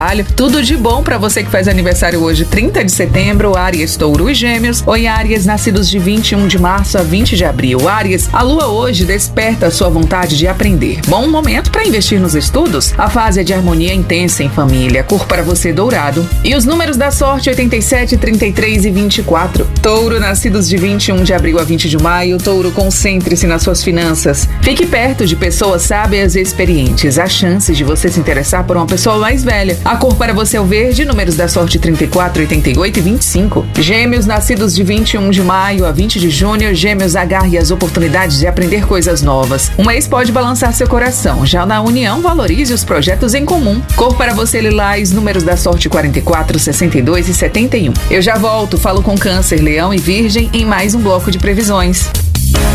Tudo de bom para você que faz aniversário hoje, 30 de setembro, Áries, Touro e Gêmeos. Oi, Áries, nascidos de 21 de março a 20 de abril. Áries, a lua hoje desperta a sua vontade de aprender. Bom momento para investir nos estudos. A fase é de harmonia intensa em família. Cor para você dourado. E os números da sorte, 87, 33 e 24. Touro, nascidos de 21 de abril a 20 de maio. Touro, concentre-se nas suas finanças. Fique perto de pessoas sábias e experientes. Há chances de você se interessar por uma pessoa mais velha. A cor para você é o verde, números da sorte 34, 88 e 25. Gêmeos, nascidos de 21 de maio a 20 de junho. Gêmeos, agarre as oportunidades de aprender coisas novas. Um ex pode balançar seu coração. Já na união, valorize os projetos em comum. Cor para você lilás, números da sorte 44, 62 e 71. Eu já volto, falo com Câncer, Leão e Virgem em mais um bloco de previsões.